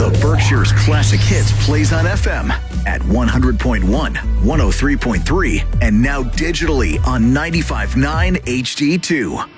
of Berkshire's classic hits plays on FM at 100.1, 103.3, and now digitally on 95.9 HD2.